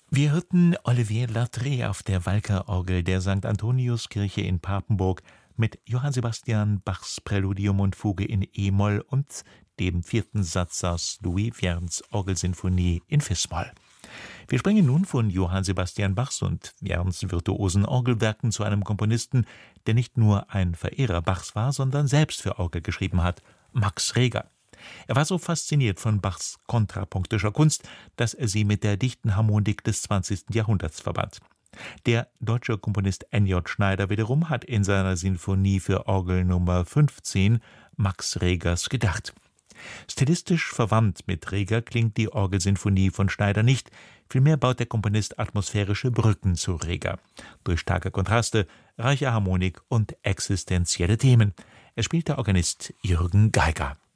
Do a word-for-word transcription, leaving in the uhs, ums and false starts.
Wir hörten Olivier Lattre auf der Walker-Orgel der Sankt Antoniuskirche in Papenburg mit Johann Sebastian Bachs Präludium und Fuge in e-Moll und dem vierten Satz aus Louis Vierns Orgelsinfonie in fis-Moll. Wir springen nun von Johann Sebastian Bachs und Vierns virtuosen Orgelwerken zu einem Komponisten, der nicht nur ein Verehrer Bachs war, sondern selbst für Orgel geschrieben hat: Max Reger. Er war so fasziniert von Bachs kontrapunktischer Kunst, dass er sie mit der dichten Harmonik des zwanzigsten Jahrhunderts verband. Der deutsche Komponist N J Schneider wiederum hat in seiner Sinfonie für Orgel Nummer fünfzehn Max Regers gedacht. Stilistisch verwandt mit Reger klingt die Orgelsinfonie von Schneider nicht, vielmehr baut der Komponist atmosphärische Brücken zu Reger. Durch starke Kontraste, reiche Harmonik und existenzielle Themen. Er spielt der Organist Jürgen Geiger.